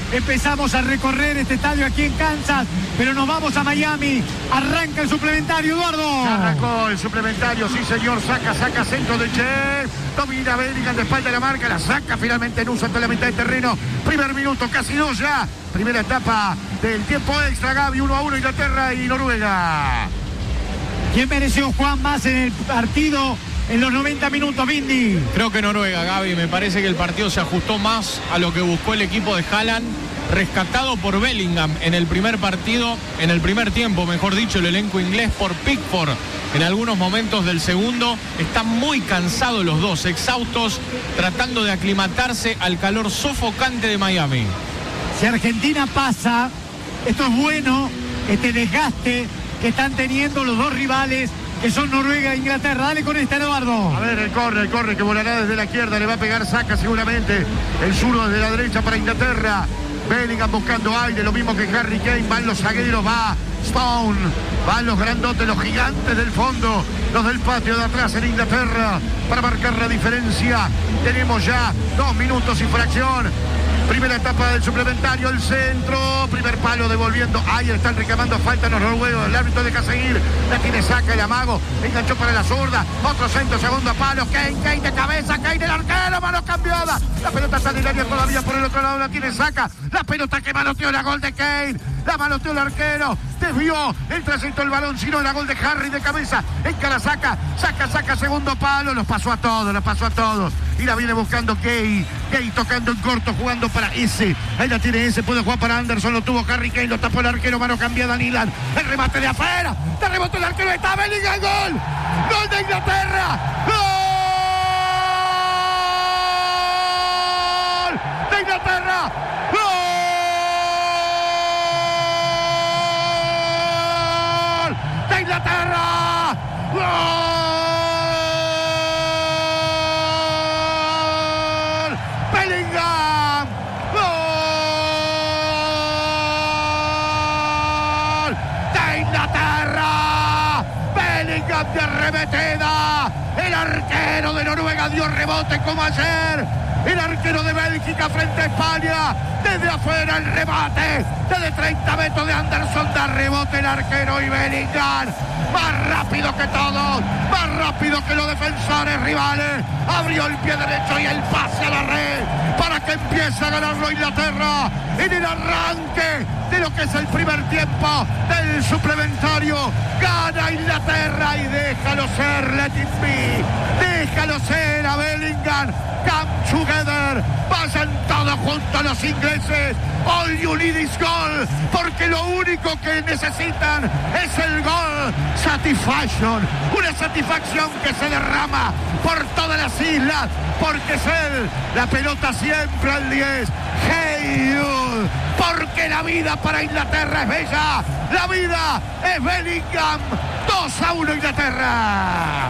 empezamos a recorrer este estadio aquí en Kansas, pero nos vamos a Miami. Arranca el suplementario, Eduardo. Ya arrancó el suplementario, sí señor, saca centro de Che, domina Bellingham de espalda de la marca, la saca finalmente en uso ante la mitad de terreno. Primer minuto, casi 2 ya. Primera etapa del tiempo extra, Gaby, 1-1 Inglaterra y Noruega. ¿Quién mereció, Juan, más en el partido en los 90 minutos, Vindy? Creo que Noruega, Gaby. Me parece que el partido se ajustó más a lo que buscó el equipo de Haaland, rescatado por Bellingham en el primer partido, en el primer tiempo, mejor dicho, el elenco inglés por Pickford. En algunos momentos del segundo están muy cansados los dos, exhaustos, tratando de aclimatarse al calor sofocante de Miami. Si Argentina pasa, esto es bueno, este desgaste que están teniendo los dos rivales, que son Noruega e Inglaterra. Dale con esta, Eduardo. A ver, el corre que volará desde la izquierda, le va a pegar Saka seguramente. El zurdo desde la derecha para Inglaterra. Bellingham buscando aire, lo mismo que Harry Kane. Van los zagueros, va Stone, van los grandotes, los gigantes del fondo, los del patio de atrás en Inglaterra, para marcar la diferencia. Tenemos ya 2 minutos y fracción. Primera etapa del suplementario, el centro, primer palo devolviendo, ahí están reclamando falta los noruegos, el árbitro deja seguir, la tiene Saka, el amago, enganchó para la zurda, otro centro, segundo palo, Kane de cabeza, Kane el arquero, mano cambiada, la pelota está en el área todavía, por el otro lado la tiene Saka, la pelota que manoteó, la gol de Kane, la manoteó el arquero, desvió el trayecto del balón, sino la gol de Harry de cabeza, encara Saka, segundo palo, los pasó a todos, y la viene buscando Kane tocando en corto, jugando para ese, ahí la tiene ese, puede jugar para Anderson, lo tuvo Harry Kane, lo tapó el arquero, mano cambiada Nilan, el remate de afuera, te rebotó el arquero, está Bellingham, gol de Inglaterra, gol de Inglaterra, gol de Inglaterra, gol Bellingham, gol de Inglaterra, Bellingham de arremetida, el arquero de Noruega dio rebote como ayer, el arquero de Bélgica frente a España, desde afuera el remate, desde 30 metros de Anderson da rebote el arquero y Bellingham, más rápido que todos, más rápido que los defensores rivales, abrió el pie derecho y el pase a la red para que empiece a ganarlo Inglaterra en el arranque de lo que es el primer tiempo del suplementario. Gana Inglaterra y déjalo ser, let it be, déjalo ser a Bellingham. Come together, vayan todos juntos los ingleses. All you need is goal, porque lo único que necesitan es el gol. Satisfaction, una satisfacción que se derrama por todas las islas, porque es él, la pelota siempre al 10. Hey you, porque la vida para Inglaterra es bella, la vida es Bellingham. 2-1 Inglaterra.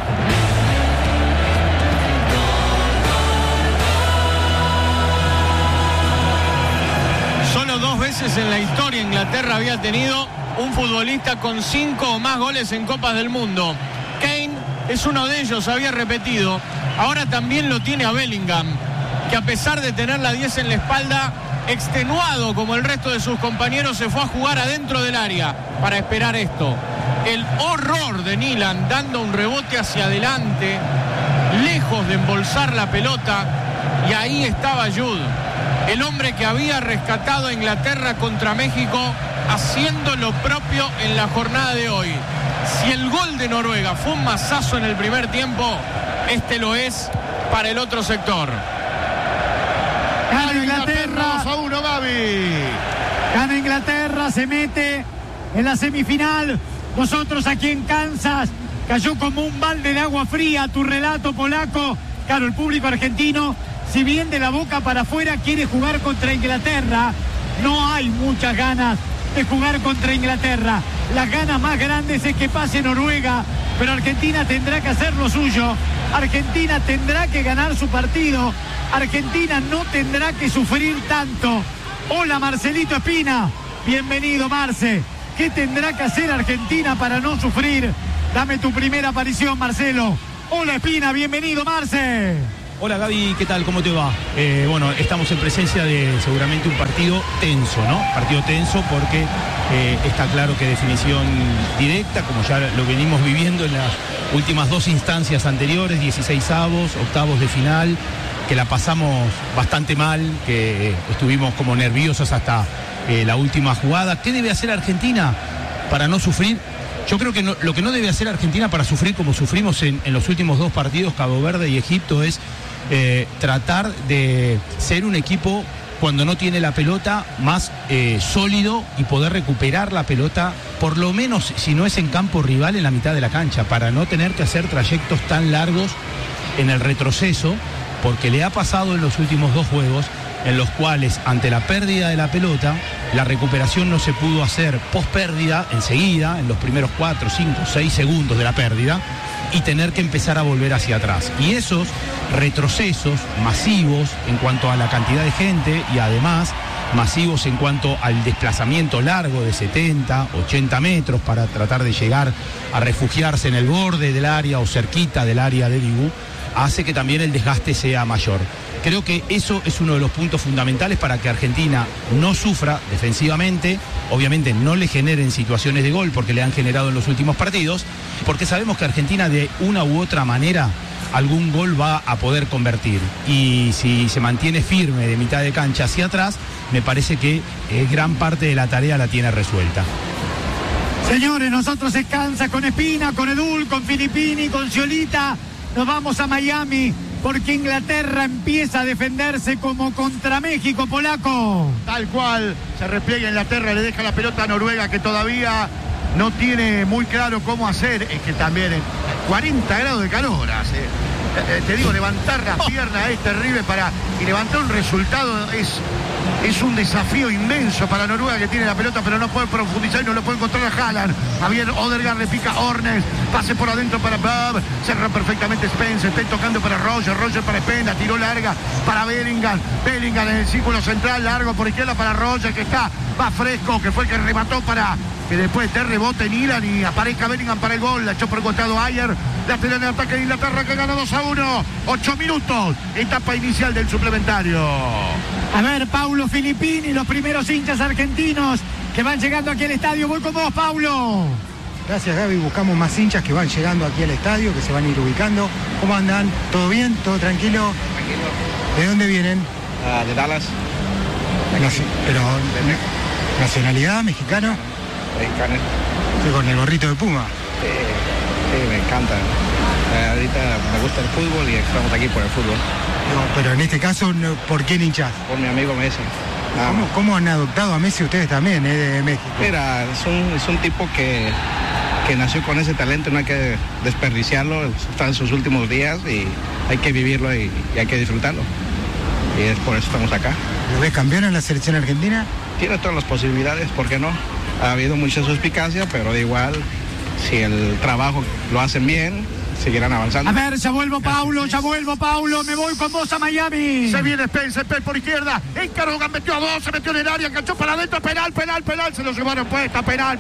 Solo 2 veces en la historia Inglaterra había tenido un futbolista con 5 o más goles en Copas del Mundo. Kane es uno de ellos, había repetido. Ahora también lo tiene a Bellingham, que a pesar de tener la 10 en la espalda, extenuado como el resto de sus compañeros, se fue a jugar adentro del área para esperar esto. El horror de Nilan dando un rebote hacia adelante, lejos de embolsar la pelota, y ahí estaba Jude, el hombre que había rescatado a Inglaterra contra México, haciendo lo propio en la jornada de hoy. Si el gol de Noruega fue un mazazo en el primer tiempo, este lo es para el otro sector. Gana Inglaterra, 2-1, Gaby. Gana Inglaterra, se mete en la semifinal. Nosotros aquí en Kansas, cayó como un balde de agua fría tu relato, polaco. Claro, el público argentino, si bien de la boca para afuera quiere jugar contra Inglaterra, no hay muchas ganas de jugar contra Inglaterra. Las ganas más grandes es que pase Noruega, pero Argentina tendrá que hacer lo suyo. Argentina tendrá que ganar su partido. Argentina no tendrá que sufrir tanto. Hola, Marcelito Espina. Bienvenido, Marce. ¿Qué tendrá que hacer Argentina para no sufrir? Dame tu primera aparición, Marcelo. Hola, Espina. Bienvenido, Marce. Hola Gaby, ¿qué tal? ¿Cómo te va? Bueno, estamos en presencia de seguramente un partido tenso, ¿no? Partido tenso porque está claro que definición directa, como ya lo venimos viviendo en las últimas 2 instancias anteriores, 16avos, octavos de final, que la pasamos bastante mal, que estuvimos como nerviosos hasta la última jugada. ¿Qué debe hacer Argentina para no sufrir? Yo creo que lo que no debe hacer Argentina para sufrir como sufrimos en los últimos 2 partidos, Cabo Verde y Egipto, es tratar de ser un equipo cuando no tiene la pelota más sólido y poder recuperar la pelota, por lo menos si no es en campo rival, en la mitad de la cancha, para no tener que hacer trayectos tan largos en el retroceso, porque le ha pasado en los últimos 2 juegos en los cuales ante la pérdida de la pelota la recuperación no se pudo hacer post pérdida enseguida, en los primeros 4, 5, 6 segundos de la pérdida, y tener que empezar a volver hacia atrás. Y esos retrocesos masivos en cuanto a la cantidad de gente y además masivos en cuanto al desplazamiento largo de 70, 80 metros para tratar de llegar a refugiarse en el borde del área o cerquita del área de Dibu, hace que también el desgaste sea mayor. Creo que eso es uno de los puntos fundamentales para que Argentina no sufra defensivamente, obviamente no le generen situaciones de gol porque le han generado en los últimos partidos, porque sabemos que Argentina de una u otra manera algún gol va a poder convertir, y si se mantiene firme de mitad de cancha hacia atrás, me parece que gran parte de la tarea la tiene resuelta. Señores, nosotros en Kansas con Espina, con Edul, con Filippini, con Sciolita, nos vamos a Miami porque Inglaterra empieza a defenderse como contra México, polaco. Tal cual, se repliega Inglaterra, le deja la pelota a Noruega, que todavía no tiene muy claro cómo hacer. Es que también 40 grados de calor hace. Te digo, levantar las piernas es terrible y levantar un resultado es un desafío inmenso para Noruega, que tiene la pelota pero no puede profundizar y no lo puede encontrar a Haaland. Javier Odegaard le pica Ornes, pase por adentro para Bob, cerra perfectamente Spence, está tocando para Roger para Spence, tiró larga para Bellingham en el círculo central, largo por izquierda para Roger, que está más fresco, que fue el que remató para que después de rebote en Iran y aparezca Bellingham para el gol. La echó por el costado Ayer, lateral de ataque de Inglaterra, que gana 2-1, 8 minutos, etapa inicial del suplementario. A ver, Paulo Filippini, los primeros hinchas argentinos que van llegando aquí al estadio. Voy con vos, Paulo. Gracias, Gaby. Buscamos más hinchas que van llegando aquí al estadio, que se van a ir ubicando. ¿Cómo andan? ¿Todo bien? ¿Todo tranquilo? Tranquilo. ¿De dónde vienen? De Dallas. No sé, pero ¿nacionalidad? ¿Mexicano? Mexicano. Sí, con el gorrito de Puma. Sí, me encanta. Ahorita me gusta el fútbol y estamos aquí por el fútbol. No, pero en este caso, ¿por qué hinchas? Por mi amigo Messi. ¿Cómo han adoptado a Messi ustedes también, de México? Mira, es un tipo que nació con ese talento, no hay que desperdiciarlo, está en sus últimos días y hay que vivirlo y hay que disfrutarlo. Y es por eso estamos acá. ¿Lo ves campeón en la selección argentina? Tiene todas las posibilidades, ¿por qué no? Ha habido mucha suspicacia, pero de igual, si el trabajo lo hacen bien, seguirán avanzando. A ver, ya vuelvo, Paulo, me voy con vos a Miami. Se viene Spence por izquierda, encaró, metió a 2, se metió en el área, enganchó para adentro, penal, se lo llevaron puesta, penal,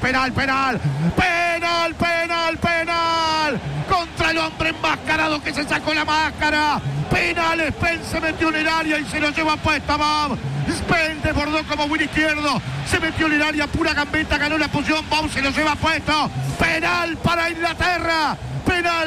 contra el hombre enmascarado que se sacó la máscara, penal, Spence se metió en el área y se lo lleva puesta, Bob. Spence desbordó como win izquierdo, se metió en el área, pura gambeta, ganó la posición, Bob se lo lleva puesto, penal para Inglaterra, penal.